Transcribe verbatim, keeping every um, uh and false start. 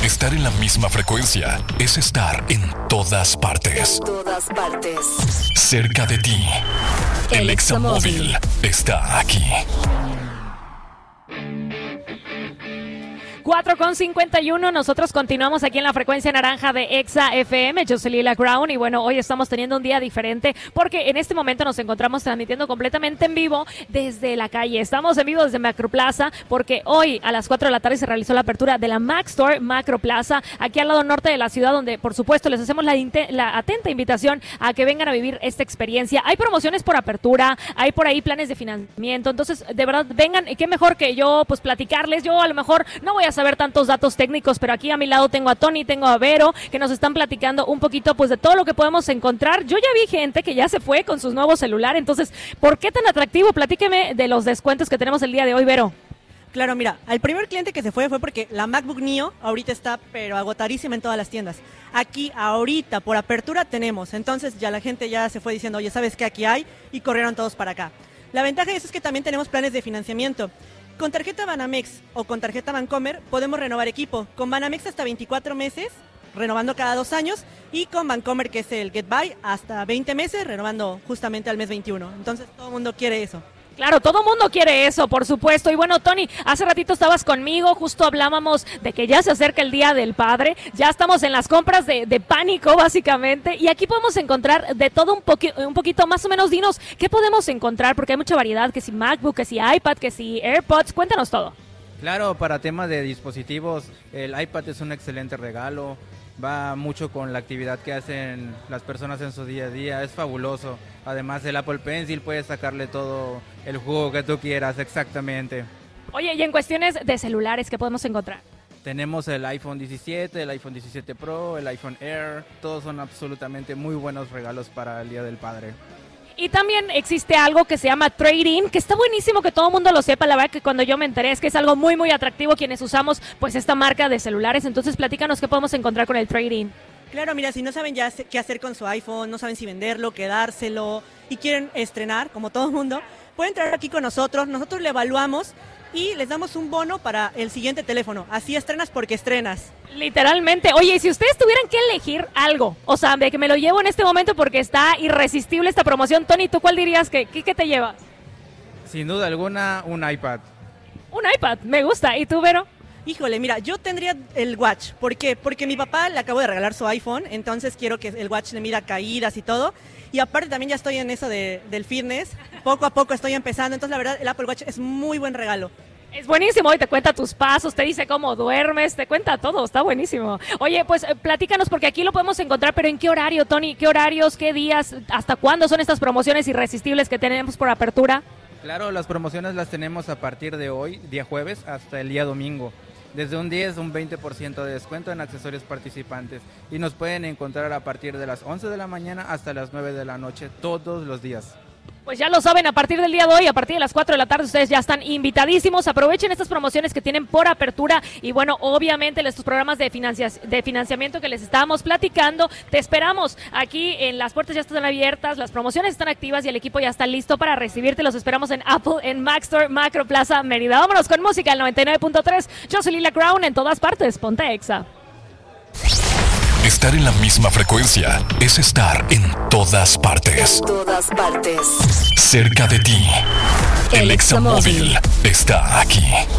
Estar en la misma frecuencia es estar en todas partes. En todas partes. Cerca de ti. El, el Examóvil está aquí. cuatro con cincuenta y uno, nosotros continuamos aquí en la frecuencia naranja de Exa F M. Yo soy Lila Crown y bueno, hoy estamos teniendo un día diferente porque en este momento nos encontramos transmitiendo completamente en vivo desde la calle. Estamos en vivo desde Macroplaza porque hoy a las cuatro de la tarde se realizó la apertura de la Mac Store Macroplaza, aquí al lado norte de la ciudad, donde por supuesto les hacemos la, la atenta invitación a que vengan a vivir esta experiencia. Hay promociones por apertura, hay por ahí planes de financiamiento, entonces de verdad vengan, y qué mejor que yo pues platicarles. Yo a lo mejor no voy a saber tantos datos técnicos, pero aquí a mi lado tengo a Tony, tengo a Vero, que nos están platicando un poquito pues de todo lo que podemos encontrar. Yo ya vi gente que ya se fue con sus nuevos celulares, entonces, ¿por qué tan atractivo? Platíqueme de los descuentos que tenemos el día de hoy, Vero. Claro, mira, el primer cliente que se fue fue porque la MacBook Neo ahorita está pero agotadísima en todas las tiendas. Aquí ahorita por apertura tenemos, entonces ya la gente ya se fue diciendo, oye, ¿sabes qué? Aquí hay, y corrieron todos para acá. La ventaja de eso es que también tenemos planes de financiamiento. Con tarjeta Banamex o con tarjeta Bancomer podemos renovar equipo. Con Banamex hasta veinticuatro meses, renovando cada dos años. Y con Bancomer, que es el Get By, hasta veinte meses, renovando justamente al mes veintiuno. Entonces todo el mundo quiere eso. Claro, todo mundo quiere eso, por supuesto. Y bueno, Tony, hace ratito estabas conmigo, justo hablábamos de que ya se acerca el Día del Padre, ya estamos en las compras de, de pánico, básicamente, y aquí podemos encontrar de todo un, poqui- un poquito, más o menos. Dinos, ¿qué podemos encontrar? Porque hay mucha variedad, que si MacBook, que si iPad, que si AirPods, cuéntanos todo. Claro, para temas de dispositivos, el iPad es un excelente regalo, va mucho con la actividad que hacen las personas en su día a día, es fabuloso. Además, el Apple Pencil, puedes sacarle todo el jugo que tú quieras, exactamente. Oye, y en cuestiones de celulares, ¿qué podemos encontrar? Tenemos el iPhone diecisiete, el iPhone diecisiete Pro, el iPhone Air, todos son absolutamente muy buenos regalos para el Día del Padre. Y también existe algo que se llama Trade-in, que está buenísimo que todo el mundo lo sepa. La verdad que cuando yo me enteré es que es algo muy, muy atractivo quienes usamos pues esta marca de celulares. Entonces platícanos qué podemos encontrar con el Trade-in. Claro, mira, si no saben ya qué hacer con su iPhone, no saben si venderlo, quedárselo y quieren estrenar, como todo el mundo, pueden entrar aquí con nosotros, nosotros le evaluamos y les damos un bono para el siguiente teléfono. Así estrenas porque estrenas. Literalmente. Oye, y si ustedes tuvieran que elegir algo, o sea, de que me lo llevo en este momento porque está irresistible esta promoción, Tony, ¿tú cuál dirías que, que, que te llevas? Sin duda alguna, un iPad. Un iPad, me gusta. ¿Y tú, Vero? Híjole, mira, yo tendría el Watch. ¿Por qué? Porque mi papá le acabo de regalar su iPhone, entonces quiero que el Watch le mida caídas y todo. Y aparte también ya estoy en eso de, del fitness. Poco a poco estoy empezando, entonces la verdad el Apple Watch es muy buen regalo. Es buenísimo, hoy te cuenta tus pasos, te dice cómo duermes, te cuenta todo, está buenísimo. Oye, pues eh, platícanos, porque aquí lo podemos encontrar, pero ¿en qué horario, Tony? ¿Qué horarios, qué días, hasta cuándo son estas promociones irresistibles que tenemos por apertura? Claro, las promociones las tenemos a partir de hoy, día jueves, hasta el día domingo. Desde un diez a un veinte por ciento de descuento en accesorios participantes. Y nos pueden encontrar a partir de las once de la mañana hasta las nueve de la noche, todos los días. Pues ya lo saben, a partir del día de hoy, a partir de las cuatro de la tarde, ustedes ya están invitadísimos. Aprovechen estas promociones que tienen por apertura y bueno, obviamente estos programas de, financia- de financiamiento que les estábamos platicando. Te esperamos aquí, en las puertas ya están abiertas, las promociones están activas y el equipo ya está listo para recibirte. Los esperamos en Apple, en Mac Store, Macroplaza, Mérida. Vámonos con música, el noventa y nueve punto tres. Yo soy Lila Crown, en todas partes, ponte Exa. Estar en la misma frecuencia es estar en todas partes. En todas partes. Cerca de ti. El Examóvil está aquí.